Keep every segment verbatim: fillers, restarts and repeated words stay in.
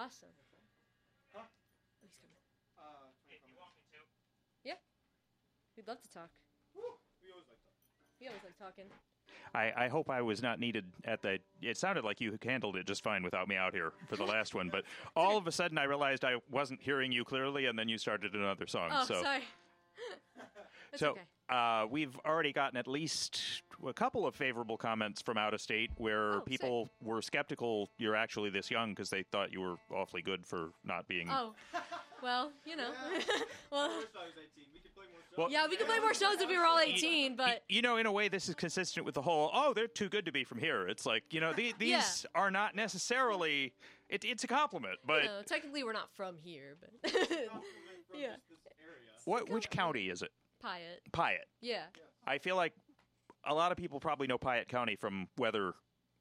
Awesome. Huh? Oh, he's coming. Uh, hey, you want me to? Yeah. We'd love to talk. Woo! We always like talking. We always like talking. I, I hope I was not needed at the... It sounded like you handled it just fine without me out here for the last one, but all of a sudden I realized I wasn't hearing you clearly, and then you started another song. Oh, so. sorry. It's so okay. uh, we've already gotten at least a couple of favorable comments from out of state where Oh, people were skeptical you're actually this young because they thought you were awfully good for not being... Oh, well, you know. well, I wish I was eighteen. We could play more shows. Well, yeah, we could play more shows if we were all eighteen, but... You know, in a way, this is consistent with the whole, oh, they're too good to be from here. It's like, you know, the, these Yeah. are not necessarily... It, it's a compliment, but... You know, technically, we're not from here, but... Compliment from Yeah. just this area. What? Which county is it? Pyatt. Pyatt. Yeah. I feel like a lot of people probably know Pyatt County from weather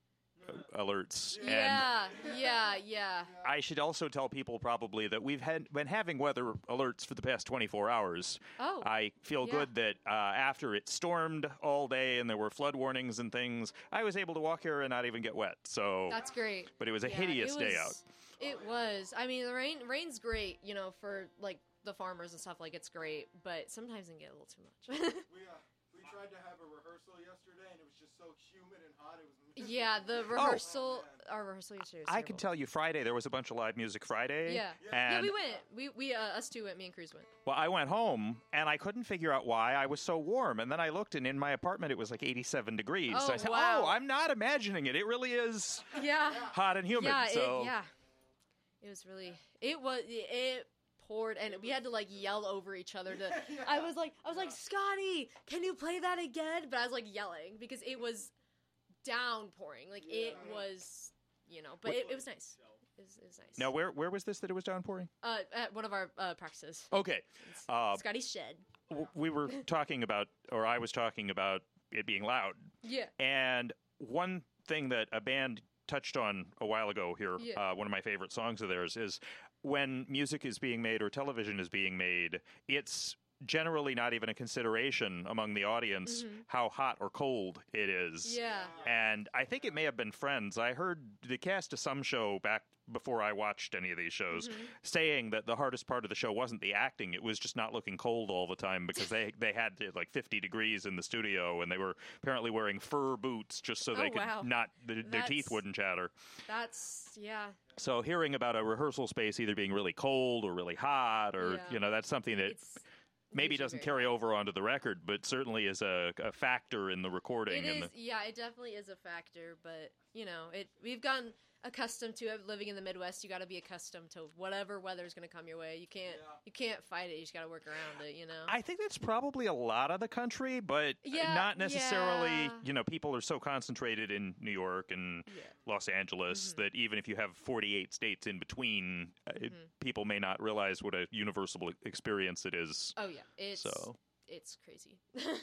uh, alerts. And Yeah, yeah, yeah. I should also tell people probably that we've had been having weather alerts for the past twenty-four hours. Oh, I feel yeah. good that uh, after it stormed all day and there were flood warnings and things, I was able to walk here and not even get wet. So That's great. But it was a Yeah, hideous it day was- out. It was. I mean, the rain rain's great, you know, for, like, the farmers and stuff. Like, it's great, but sometimes it can get a little too much. We uh, we tried to have a rehearsal yesterday, and it was just so humid and hot. It was miserable. yeah, the rehearsal... Our rehearsal yesterday was I terrible. can tell you Friday, there was a bunch of live music Friday. Yeah. And Yeah, we went. We, we uh, us two went. Me and Cruz went. Well, I went home, and I couldn't figure out why I was so warm. And then I looked, and in my apartment, it was like eighty-seven degrees. Oh, so I said, wow. oh, I'm not imagining it. It really is Yeah. hot and humid. Yeah, so it, yeah. It was really... It was... It poured, and we had to, like, yell over each other to... I was like, I was like, Scotty, can you play that again? But I was, like, yelling, because it was downpouring. Like, it was... You know, but it, it was nice. It was, it was nice. Now, where where was this that it was downpouring? Uh, at one of our uh, practices. Okay. Uh, Scotty's shed. w- we were talking about, or I was talking about it being loud. Yeah. And one thing that a band touched on a while ago here, Yeah. uh, one of my favorite songs of theirs, is when music is being made or television is being made, it's generally not even a consideration among the audience how hot or cold it is. Yeah. And I think it may have been Friends. I heard the cast of some show back before I watched any of these shows saying that the hardest part of the show wasn't the acting, it was just not looking cold all the time because they they had to, like fifty degrees in the studio, and they were apparently wearing fur boots just so Oh, they could wow. not th- their That's- teeth wouldn't chatter. That's... Yeah. So hearing about a rehearsal space either being really cold or really hot, or Yeah. you know, that's something that It's... maybe usually doesn't very carry over onto the record, but certainly is a, a factor in the recording. It and is, the, yeah, it definitely is a factor, but, you know, it we've gotten accustomed to it. Living in the Midwest, you got to be accustomed to whatever weather's going to come your way. You can't Yeah. you can't fight it. You just got to work around it, you know? I think that's probably a lot of the country, but Yeah, not necessarily, yeah. you know, people are so concentrated in New York and Yeah. Los Angeles that even if you have forty-eight states in between, uh, it, people may not realize what a universal experience it is. Oh, yeah. It's, So. it's crazy.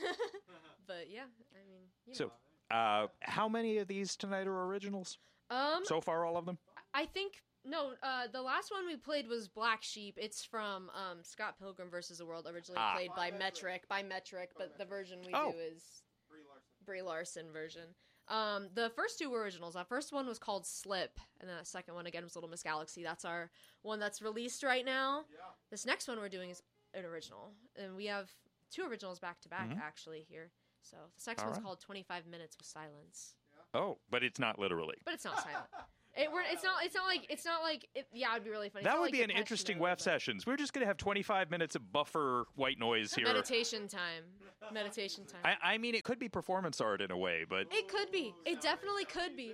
But, yeah, I mean, you know. So, uh, how many of these tonight are originals? Um, So far, all of them? I think no. Uh, the last one we played was Black Sheep. It's from um, Scott Pilgrim versus the World, originally Ah. played by Metric, by Metric, but the version we Oh. do is Brie Larson. Brie Larson version. Um, the first two were originals. That first one was called Slip, and then the second one again was Little Miss Galaxy. That's our one that's released right now. Yeah. This next one we're doing is an original, and we have two originals back to back Mhm. actually here. So the second All one's right. called twenty-five minutes with Silence. Oh, but it's not literally. But it's not silent. It, we're, it's not. It's not like. It's not like. It, yeah, it'd be really funny. It's That not would like be an Depeche interesting Mode, web but- sessions. We're just going to have twenty-five minutes of buffer white noise here. Meditation time. Meditation time. I, I mean, it could be performance art in a way, but it could be. It definitely could be.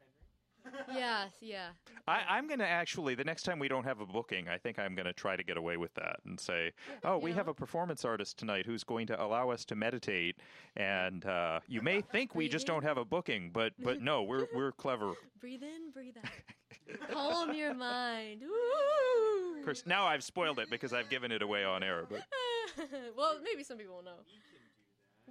Yeah, yeah. I, I'm going to actually, the next time we don't have a booking, I think I'm going to try to get away with that and say, oh, we Yeah. have a performance artist tonight who's going to allow us to meditate. And uh, you may think we just Breathe in. don't have a booking, but but no, we're we're clever. Breathe in, breathe out. Calm your mind. Ooh. Of course, now I've spoiled it because I've given it away on air. But well, maybe some people will know. We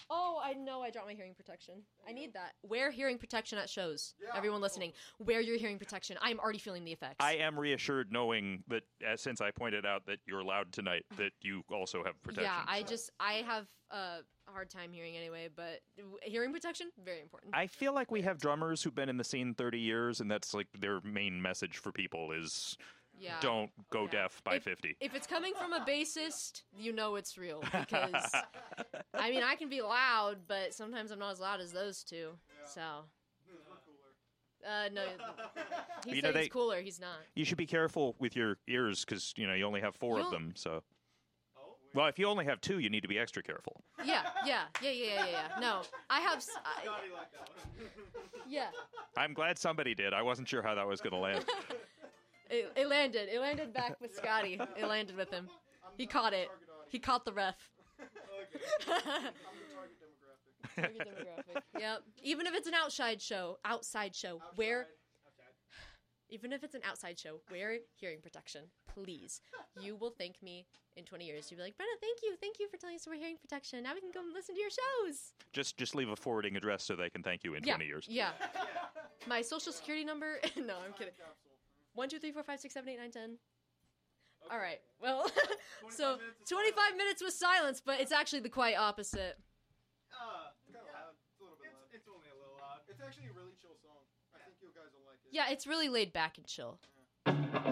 Oh, I know I dropped my hearing protection. I need that. Wear hearing protection at shows. Yeah. Everyone listening, wear your hearing protection. I'm already feeling the effects. I am reassured knowing that, uh, since I pointed out that you're loud tonight, that you also have protection. Yeah, I just, I have a hard time hearing anyway, but hearing protection, very important. I feel like we have drummers who've been in the scene thirty years, and that's like their main message for people is yeah. don't go Yeah. deaf by If- fifty. If it's coming from a bassist, you know it's real. Because, I mean, I can be loud, but sometimes I'm not as loud as those two. So, uh, no. He You said know, they- he's cooler. He's not. You should be careful with your ears because you know you only have four of You'll- them. So, well, if you only have two, you need to be extra careful. Yeah, yeah, yeah, yeah, yeah, yeah. No, I have. s- I, yeah, I'm glad somebody did. I wasn't sure how that was going to land. it, it landed. It landed back with Scotty. It landed with him. He caught it. He caught the ref. I'm the target demographic. Target demographic. Yep. Even if it's an outside show, outside show, wear. Even if it's an outside show, wear hearing protection, please. You will thank me in twenty years. You'll be like, Brenna, thank you, thank you for telling us to wear hearing protection. Now we can go and listen to your shows. Just just leave a forwarding address so they can thank you in Yeah. twenty years. Yeah. My social security number. No, I'm kidding. One, two, three, four, five, six, seven, eight, nine, ten. All right. Well, so twenty-five minutes with silence, but it's actually the quite opposite. Uh, it's a little bit loud. It's only a little loud. It's actually a really chill song. I think you guys will like it. Yeah, it's really laid back and chill.